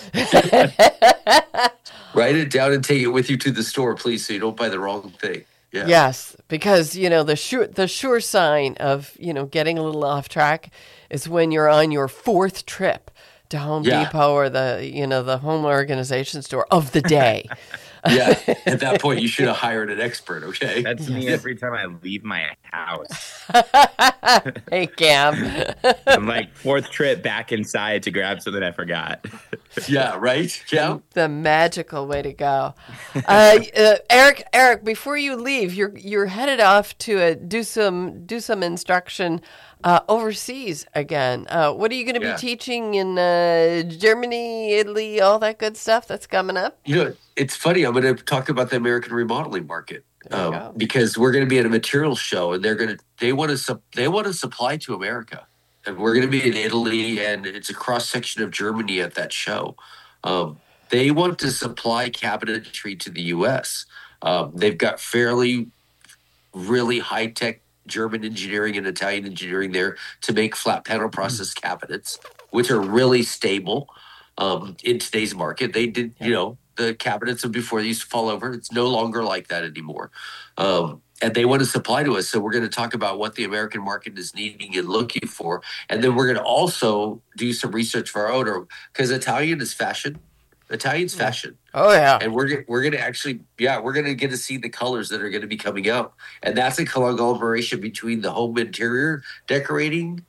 Write it down and take it with you to the store, please, so you don't buy the wrong thing. Yeah. Yes, because you know the sure the sure sign of you know getting a little off track is when you're on your fourth trip to Home yeah. Depot or the you know the home organization store of the day. Yeah, at that point you should have hired an expert. Okay, that's me every time I leave my house. Hey, Cam. I'm like fourth trip back inside to grab something I forgot. Yeah, right. Yeah, the magical way to go. Uh, uh, Eric, Eric, before you leave, you're you're headed off to uh, do some do some instruction uh, overseas again. Uh, what are you going to yeah. be teaching in uh, Germany, Italy, all that good stuff that's coming up? You know, it's funny. I'm going to talk about the American remodeling market um, because we're going to be at a materials show, and they're going to they want to su- they want to supply to America. And we're going to be in Italy, and it's a cross-section of Germany at that show. Um, they want to supply cabinetry to the U S. Um, they've got fairly, really high-tech German engineering and Italian engineering there to make flat panel process mm. cabinets, which are really stable um, in today's market. They did, you know, the cabinets of before they used to fall over. It's no longer like that anymore. Um, And they want to supply to us. So we're going to talk about what the American market is needing and looking for. And then we're going to also do some research for our owner, because Italian is fashion. Italian's fashion. Oh, yeah. And we're, we're going to actually, yeah, we're going to get to see the colors that are going to be coming out. And that's a collaboration between the home interior decorating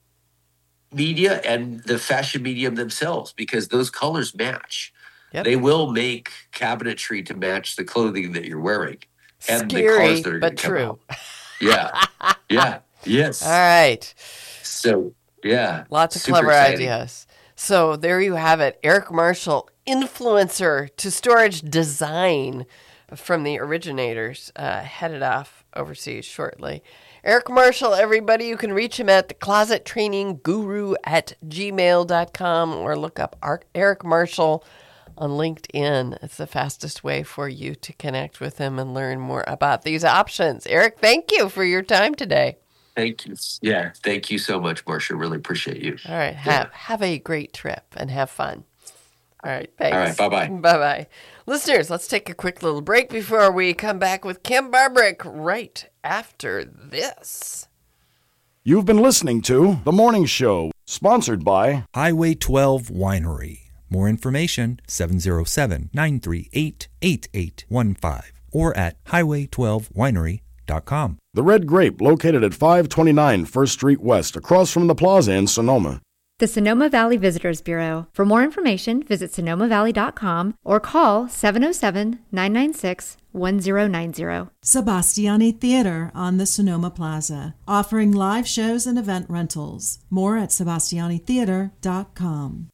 media and the fashion medium themselves, because those colors match. Yep. They will make cabinetry to match the clothing that you're wearing. And Scary, the cars that are but true. Yeah. Yeah. Yes. All right. So, yeah. Lots of clever exciting. ideas. So there you have it. Eric Marshall, influencer to storage design from the originators, uh, headed off overseas shortly. Eric Marshall, everybody, you can reach him at the closet training guru at gmail dot com or look up Eric Marshall on LinkedIn. It's the fastest way for you to connect with him and learn more about these options. Eric, thank you for your time today. Thank you. Yeah, thank you so much, Marcia. Really appreciate you. All right. Have, yeah. have a great trip and have fun. All right. Thanks. All right. Bye-bye. Bye-bye. Listeners, let's take a quick little break before we come back with Kim Barbrick right after this. You've been listening to The Morning Show, sponsored by Highway twelve Winery. More information, seven oh seven, nine three eight, eight eight one five or at highway twelve winery dot com. The Red Grape, located at five twenty-nine First Street West, across from the plaza in Sonoma. The Sonoma Valley Visitors Bureau. For more information, visit sonoma valley dot com or call seven oh seven, nine nine six, one oh nine oh. Sebastiani Theater on the Sonoma Plaza, offering live shows and event rentals. More at sebastiani theater dot com.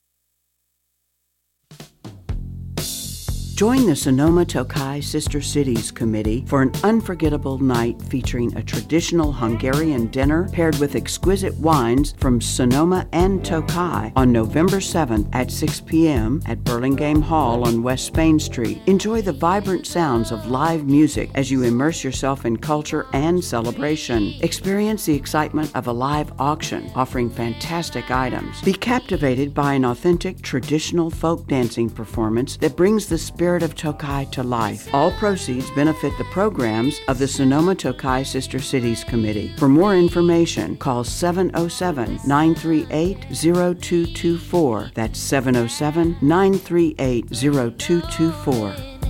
Join the Sonoma Tokai Sister Cities Committee for an unforgettable night featuring a traditional Hungarian dinner paired with exquisite wines from Sonoma and Tokai on November seventh at six p.m. at Burlingame Hall on West Spain Street. Enjoy the vibrant sounds of live music as you immerse yourself in culture and celebration. Experience the excitement of a live auction offering fantastic items. Be captivated by an authentic traditional folk dancing performance that brings the spirit of Tokai to life. All proceeds benefit the programs of the Sonoma Tokai Sister Cities Committee. For more information, call seven oh seven, nine three eight, oh two two four. That's seven oh seven, nine three eight, oh two two four.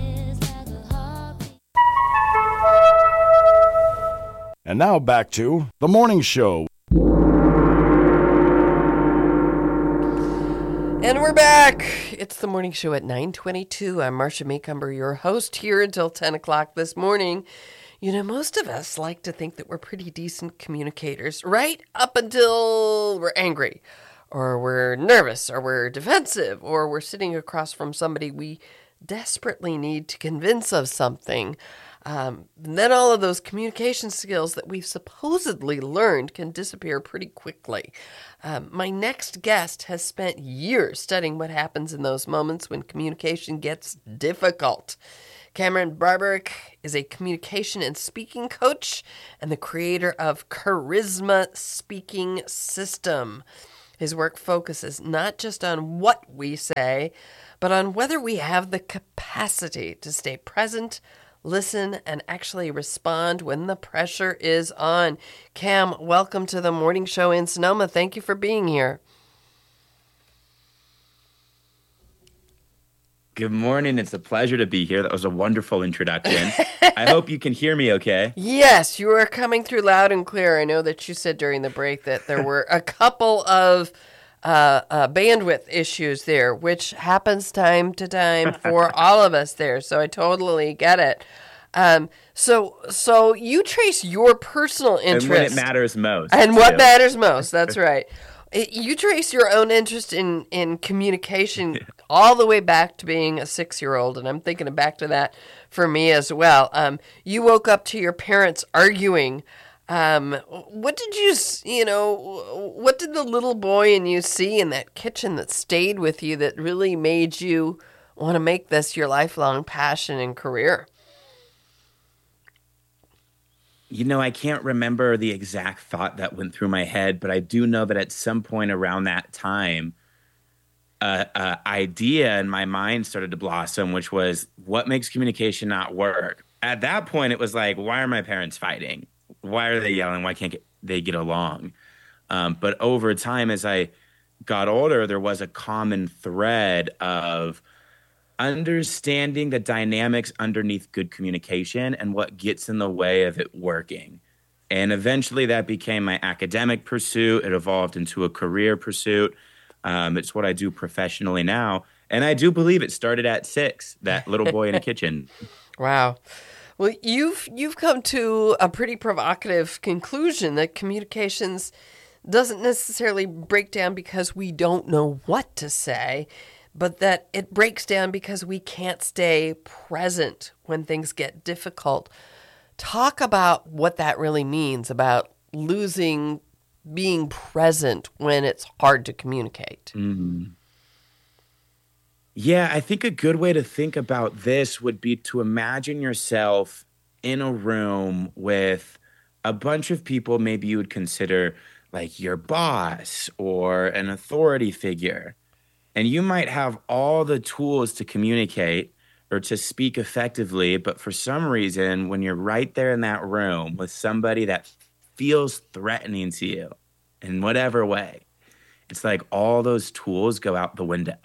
And now back to The Morning Show. And we're back. It's the morning show at nine twenty-two. I'm Marcia Maycumber, your host, here until ten o'clock this morning. You know, most of us like to think that we're pretty decent communicators, right? Up until we're angry, or we're nervous, or we're defensive, or we're sitting across from somebody we desperately need to convince of something. Um, and then all of those communication skills that we've supposedly learned can disappear pretty quickly. Um, my next guest has spent years studying what happens in those moments when communication gets difficult. Cameron Barbarick is a communication and speaking coach and the creator of Charisma Speaking System. His work focuses not just on what we say, but on whether we have the capacity to stay present, listen, and actually respond when the pressure is on. Cam, welcome to the morning show in Sonoma. Thank you for being here. Good morning. It's a pleasure to be here. That was a wonderful introduction. I hope you can hear me okay. Yes, you are coming through loud and clear. I know that you said during the break that there were a couple of uh, uh, bandwidth issues there, which happens time to time for all of us there. So I totally get it. Um, so, so you trace your personal interest. And when it matters most. And too. what matters most. That's right. You trace your own interest in, in communication all the way back to being a six-year-old, and I'm thinking back to that for me as well. Um, you woke up to your parents arguing. Um, what did you, you know, what did the little boy in you see in that kitchen that stayed with you that really made you want to make this your lifelong passion and career? You know, I can't remember the exact thought that went through my head, but I do know that at some point around that time, a uh, uh, idea in my mind started to blossom, which was, what makes communication not work? At that point, it was like, why are my parents fighting? Why are they yelling? Why can't get, they get along? Um, but over time, as I got older, there was a common thread of understanding the dynamics underneath good communication and what gets in the way of it working. And eventually that became my academic pursuit. It evolved into a career pursuit. Um, it's what I do professionally now. And I do believe it started at six, that little boy in a kitchen. Wow. Well, you've you've come to a pretty provocative conclusion that communications doesn't necessarily break down because we don't know what to say, but that it breaks down because we can't stay present when things get difficult. Talk about what that really means about losing being present when it's hard to communicate. Mm-hmm. Yeah, I think a good way to think about this would be to imagine yourself in a room with a bunch of people maybe you would consider like your boss or an authority figure. And you might have all the tools to communicate or to speak effectively, but for some reason, when you're right there in that room with somebody that feels threatening to you in whatever way, it's like all those tools go out the window.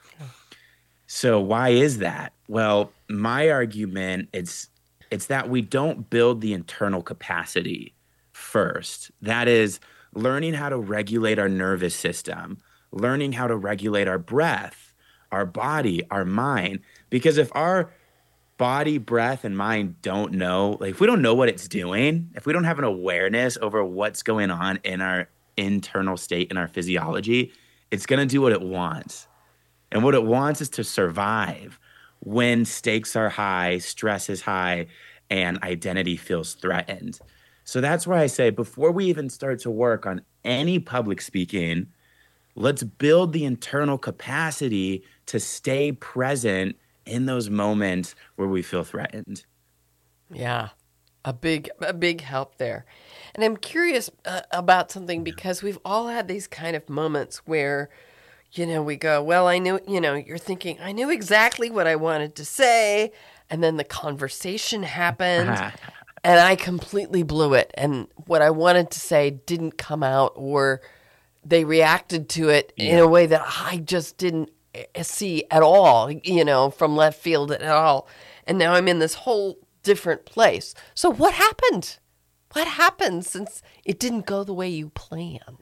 So why is that? Well, my argument it's it's that we don't build the internal capacity first. That is learning how to regulate our nervous system, learning how to regulate our breath, our body, our mind. Because if our body, breath, and mind don't know, like if we don't know what it's doing, if we don't have an awareness over what's going on in our internal state, in our physiology, it's going to do what it wants. And what it wants is to survive when stakes are high, stress is high, and identity feels threatened. So that's why I say before we even start to work on any public speaking, let's build the internal capacity to stay present in those moments where we feel threatened. Yeah, a big, a big help there. And I'm curious uh, about something because we've all had these kind of moments where, you know, we go, well, I knew, you know, you're thinking, I knew exactly what I wanted to say. And then the conversation happened and I completely blew it. And what I wanted to say didn't come out, or they reacted to it yeah. in a way that I just didn't see at all, you know, from left field at all. And now I'm in this whole different place. So what happened? What happened since it didn't go the way you planned?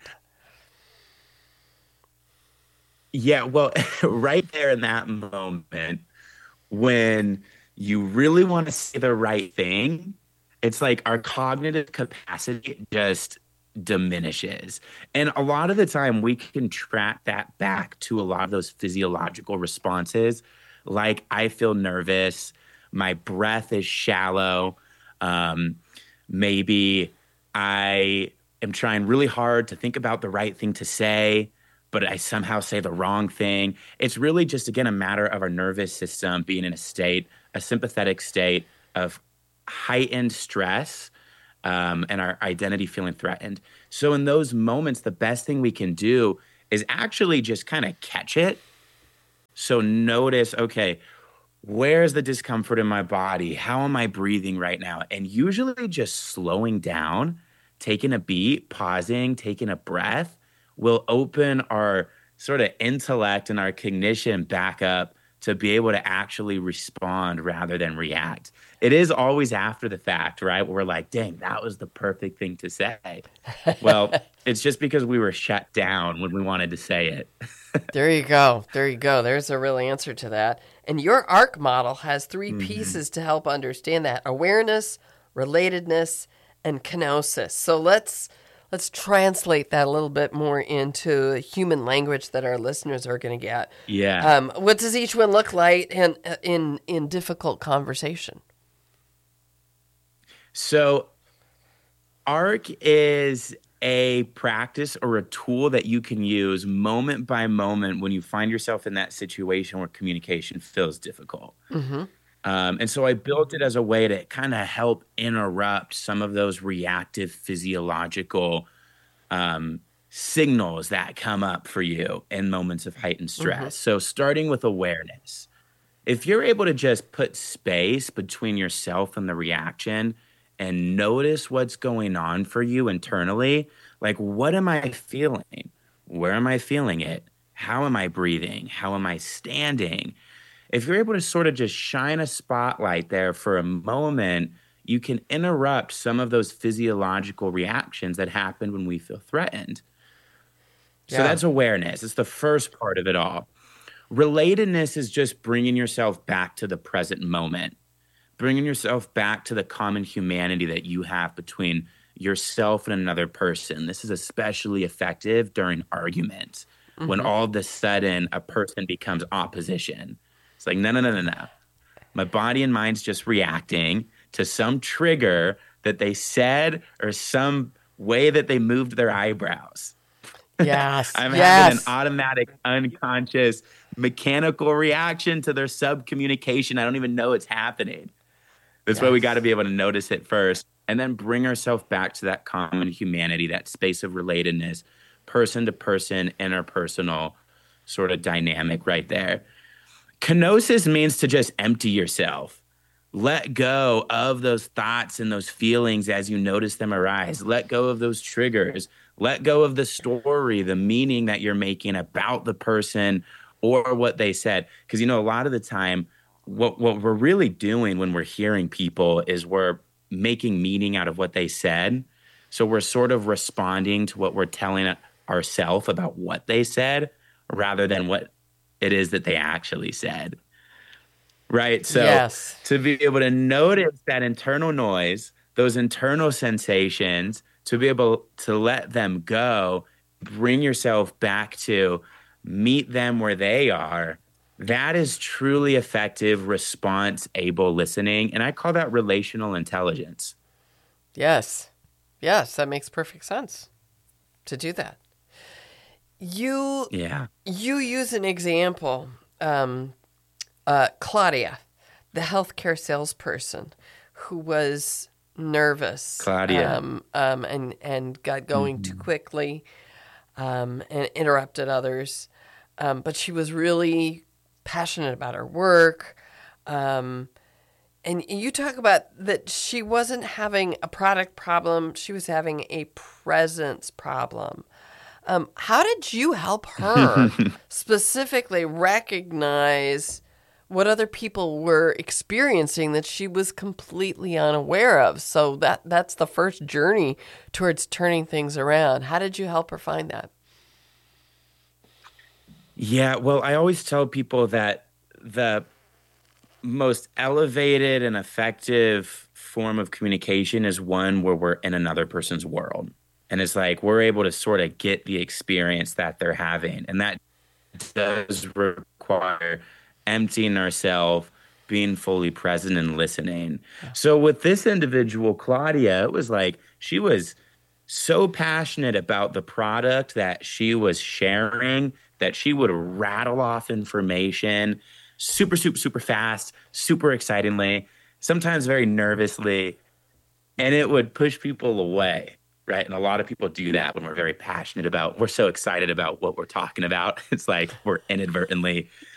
Yeah, well, right there in that moment, when you really want to say the right thing, it's like our cognitive capacity just diminishes. And a lot of the time we can track that back to a lot of those physiological responses. Like I feel nervous. my breath is shallow. Um, maybe I am trying really hard to think about the right thing to say, but I somehow say the wrong thing. It's really just, again, a matter of our nervous system being in a state, a sympathetic state of heightened stress, um, and our identity feeling threatened. So in those moments, the best thing we can do is actually just kind of catch it. So notice, okay, where's the discomfort in my body? How am I breathing right now? And usually just slowing down, taking a beat, pausing, taking a breath will open our sort of intellect and our cognition back up to be able to actually respond rather than react. It is always after the fact, right? We're like, dang, that was the perfect thing to say. Well, it's just because we were shut down when we wanted to say it. There you go. There you go. There's a real answer to that. And your ARC model has three Mm-hmm. pieces to help understand that: awareness, relatedness, and kenosis. So let's let's translate that a little bit more into human language that our listeners are going to get. Yeah. Um, what does each one look like in in in difficult conversation? So ARC is a practice or a tool that you can use moment by moment when you find yourself in that situation where communication feels difficult. Mm-hmm. Um, and so I built it as a way to kind of help interrupt some of those reactive physiological um, signals that come up for you in moments of heightened stress. Mm-hmm. So starting with awareness, if you're able to just put space between yourself and the reaction and notice what's going on for you internally, like, what am I feeling? Where am I feeling it? How am I breathing? How am I standing? If you're able to sort of just shine a spotlight there for a moment, you can interrupt some of those physiological reactions that happen when we feel threatened. So Yeah. that's awareness. It's the first part of it all. Relatedness is just bringing yourself back to the present moment, bringing yourself back to the common humanity that you have between yourself and another person. This is especially effective during arguments, mm-hmm. when all of a sudden a person becomes opposition. It's like, no, no, no, no, no. My body and mind's just reacting to some trigger that they said or some way that they moved their eyebrows. Yes. I'm yes. having an automatic, unconscious, mechanical reaction to their subcommunication. I don't even know it's happening. That's yes. why we got to be able to notice it first and then bring ourselves back to that common humanity, that space of relatedness, person to person, interpersonal sort of dynamic right there. Kenosis means to just empty yourself. Let go of those thoughts and those feelings as you notice them arise. Let go of those triggers. Let go of the story, the meaning that you're making about the person or what they said. Because, you know, a lot of the time, what, what we're really doing when we're hearing people is we're making meaning out of what they said. So we're sort of responding to what we're telling ourselves about what they said rather than what it is that they actually said. Right? So yes. to be able to notice that internal noise, those internal sensations, to be able to let them go, bring yourself back to meet them where they are, that is truly effective response-able listening. And I call that relational intelligence. Yes. Yes, that makes perfect sense to do that. You yeah. You use an example, um, uh, Claudia, the healthcare salesperson who was nervous, Claudia, um, um, and and got going mm-hmm. too quickly, um, and interrupted others, um, but she was really passionate about her work, um, and you talk about that she wasn't having a product problem; she was having a presence problem. Um, how did you help her specifically recognize what other people were experiencing that she was completely unaware of? So that that's the first journey towards turning things around. How did you help her find that? Yeah, well, I always tell people that the most elevated and effective form of communication is one where we're in another person's world. And it's like we're able to sort of get the experience that they're having. And that does require emptying ourselves, being fully present and listening. Yeah. So with this individual, Claudia, it was like she was so passionate about the product that she was sharing that she would rattle off information super, super, super fast, super excitingly, sometimes very nervously, and it would push people away, right? And a lot of people do that when we're very passionate about, we're so excited about what we're talking about. It's like we're inadvertently